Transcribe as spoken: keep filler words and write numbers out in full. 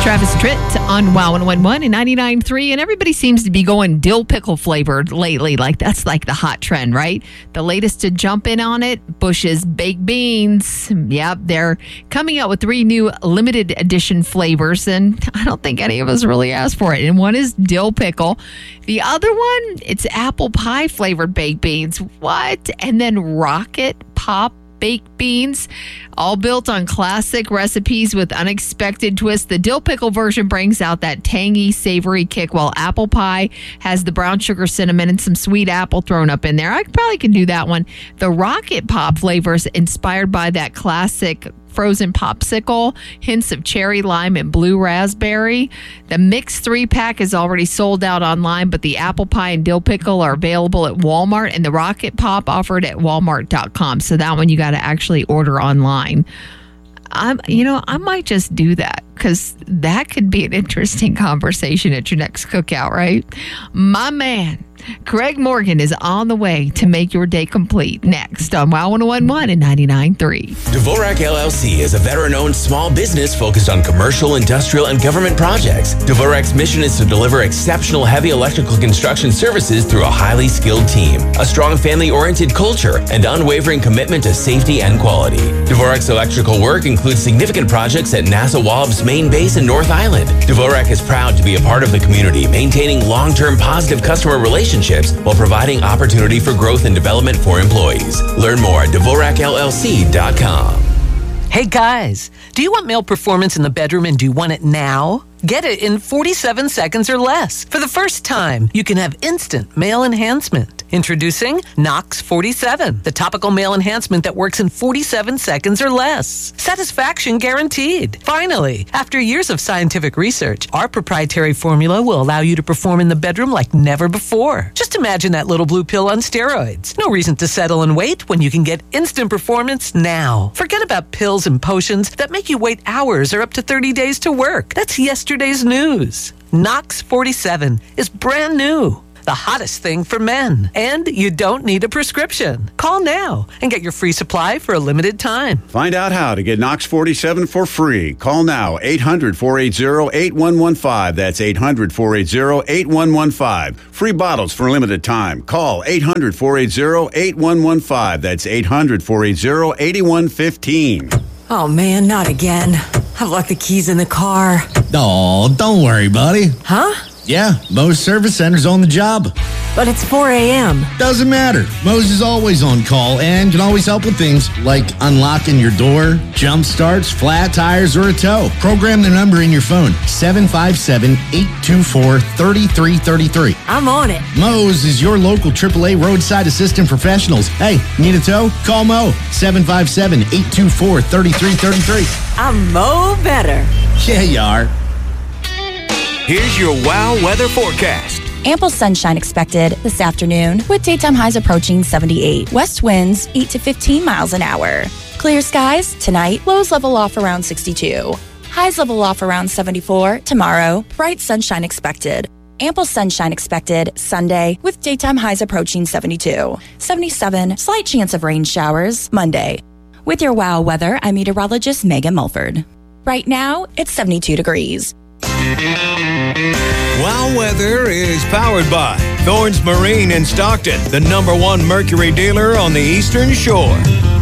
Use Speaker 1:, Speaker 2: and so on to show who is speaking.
Speaker 1: Travis Tritt on Wow one oh one and ninety-nine point three, and everybody seems to be going dill pickle flavored lately. Like, that's like the hot trend, right? The latest to jump in on it, Bush's Baked Beans. Yep, they're coming out with three new limited edition flavors, and I don't think any of us really asked for it. And one is dill pickle. The other one, it's apple pie flavored baked beans. What? And then Rocket Pop baked beans, all built on classic recipes with unexpected twists. The dill pickle version brings out that tangy, savory kick, while apple pie has the brown sugar, cinnamon, and some sweet apple thrown up in there. I probably could do that one. The Rocket Pop flavors inspired by that classic frozen popsicle, hints of cherry, lime, and blue raspberry. The mixed three-pack is already sold out online, but the apple pie and dill pickle are available at Walmart, and the Rocket Pop offered at walmart dot com. So that one you got to actually order online. I'm, you know, I might just do that, because that could be an interesting conversation at your next cookout, right? My man, Craig Morgan, is on the way to make your day complete next on Wow one oh one and ninety-nine point three.
Speaker 2: Dvorak L L C is a veteran-owned small business focused on commercial, industrial, and government projects. Dvorak's mission is to deliver exceptional heavy electrical construction services through a highly skilled team, a strong family-oriented culture, and unwavering commitment to safety and quality. Dvorak's electrical work includes significant projects at NASA Wallop's main base in North Island. Dvorak is proud to be a part of the community, maintaining long-term positive customer relationships while providing opportunity for growth and development for employees. Learn more at Dvorak L L C dot com.
Speaker 3: Hey guys, do you want male performance in the bedroom and do you want it now? Get it in forty-seven seconds or less. For the first time, you can have instant male enhancement. Introducing Nox forty-seven, the topical male enhancement that works in forty-seven seconds or less. Satisfaction guaranteed. Finally, after years of scientific research, our proprietary formula will allow you to perform in the bedroom like never before. Just imagine that little blue pill on steroids. No reason to settle and wait when you can get instant performance now. Forget about pills and potions that make you wait hours or up to thirty days to work. That's yesterday's news. Nox forty-seven is brand new. The hottest thing for men. And you don't need a prescription. Call now and get your free supply for a limited time.
Speaker 4: Find out how to get Nox forty-seven for free. Call now, eight hundred, four eight zero, eight one one five. That's eight hundred, four eight zero, eight one one five. Free bottles for a limited time. Call eight hundred, four eight zero, eight one one five. That's eight hundred, four eight zero, eight one one five.
Speaker 5: Oh man, not again. I've left the keys in the car.
Speaker 6: Oh, don't worry, buddy.
Speaker 5: Huh?
Speaker 6: Yeah, Moe's Service Center's on the job.
Speaker 5: But it's four a.m.
Speaker 6: Doesn't matter. Moe's is always on call and can always help with things like unlocking your door, jump starts, flat tires, or a tow. Program the number in your phone, seven five seven, eight two four, three three three three.
Speaker 5: I'm on it.
Speaker 6: Moe's is your local triple A roadside assistant professionals. Hey, need a tow? Call Moe, seven five seven, eight two four, three three three three.
Speaker 5: I'm Moe better.
Speaker 6: Yeah, you are.
Speaker 2: Here's your Wow weather forecast.
Speaker 7: Ample sunshine expected this afternoon with daytime highs approaching seventy-eight. West winds eight to fifteen miles an hour. Clear skies tonight. Lows level off around sixty-two. Highs level off around seventy-four. Tomorrow, bright sunshine expected. Ample sunshine expected Sunday with daytime highs approaching seventy-two. seventy-seven. Slight chance of rain showers Monday. With your Wow weather, I'm meteorologist Megan Mulford. Right now, it's seventy-two degrees.
Speaker 8: Wow weather is powered by Thorns Marine in Stockton, the number one Mercury dealer on the Eastern Shore.